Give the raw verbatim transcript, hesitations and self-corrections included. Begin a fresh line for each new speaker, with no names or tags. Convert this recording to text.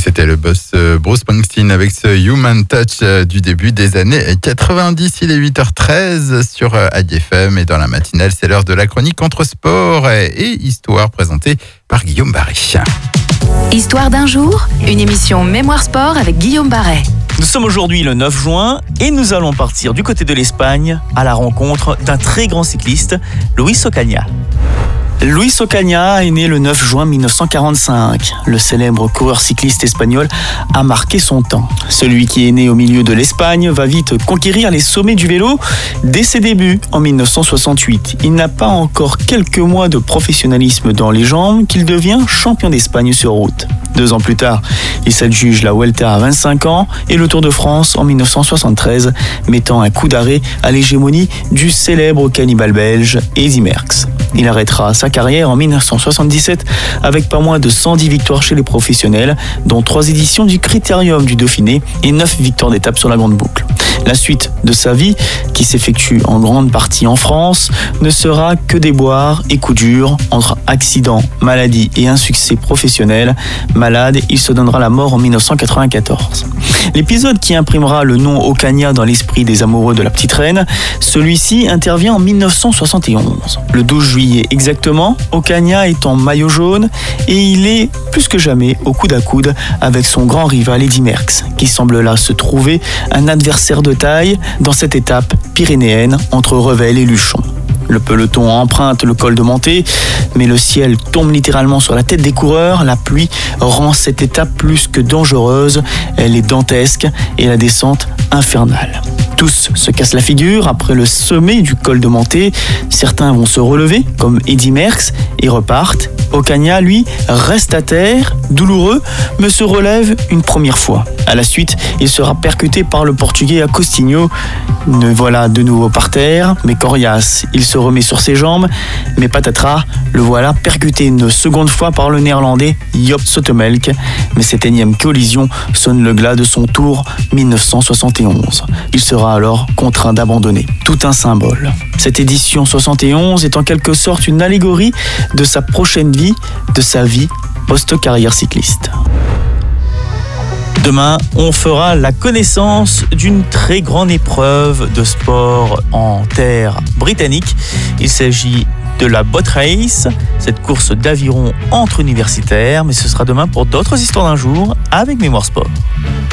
C'était le boss Bruce Springsteen avec ce Human Touch du début des années quatre-vingt-dix. Il est huit heures treize sur A D F M et dans la matinale, c'est l'heure de la chronique entre sport et histoire présentée par Guillaume Barret.
Histoire d'un jour, une émission Mémoire Sport avec Guillaume Barret.
Nous sommes aujourd'hui le neuf juin et nous allons partir du côté de l'Espagne à la rencontre d'un très grand cycliste, Luis Ocaña. Luis Ocaña est né le neuf juin mille neuf cent quarante-cinq. Le célèbre coureur cycliste espagnol a marqué son temps. Celui qui est né au milieu de l'Espagne va vite conquérir les sommets du vélo dès ses débuts en mille neuf cent soixante-huit. Il n'a pas encore quelques mois de professionnalisme dans les jambes qu'il devient champion d'Espagne sur route. Deux ans plus tard, il s'adjuge la Vuelta à vingt-cinq ans et le Tour de France en mille neuf cent soixante-treize, mettant un coup d'arrêt à l'hégémonie du célèbre cannibale belge Eddy Merckx. Il arrêtera sa carrière en mille neuf cent soixante-dix-sept avec pas moins de cent dix victoires chez les professionnels, dont trois éditions du Critérium du Dauphiné et neuf victoires d'étape sur la Grande Boucle. La suite de sa vie, qui s'effectue en grande partie en France, ne sera que déboires et coups durs entre accidents, maladies et insuccès professionnel. Malade, il se donnera la mort en mille neuf cent quatre-vingt-quatorze. L'épisode qui imprimera le nom Ocaña dans l'esprit des amoureux de la petite reine, celui-ci intervient en mille neuf cent soixante et onze. Le douze juillet exactement, Ocaña est en maillot jaune et il est plus que jamais au coude à coude avec son grand rival Eddy Merckx, qui semble là se trouver un adversaire de taille dans cette étape pyrénéenne entre Revel et Luchon. Le peloton emprunte le col de montée, mais le ciel tombe littéralement sur la tête des coureurs. La pluie rend cette étape plus que dangereuse. Elle est dantesque et la descente infernale. Tous se cassent la figure après le sommet du col de montée. Certains vont se relever, comme Eddy Merckx, et repartent. Ocaña, lui, reste à terre, douloureux, mais se relève une première fois. À la suite, il sera percuté par le Portugais Agostinho. Le voilà de nouveau par terre, mais coriace. Il se remet sur ses jambes, mais patatras, le voilà percuté une seconde fois par le Néerlandais Joop Zoetemelk. Mais cette énième collision sonne le glas de son tour mille neuf cent soixante et onze. Il sera alors contraint d'abandonner. Tout un symbole. Cette édition soixante et onze est en quelque sorte une allégorie de sa prochaine vie, de sa vie post-carrière cycliste. Demain, on fera la connaissance d'une très grande épreuve de sport en terre britannique. Il s'agit de la Boat Race, cette course d'aviron entre universitaires, mais ce sera demain pour d'autres histoires d'un jour avec Mémoire Sport.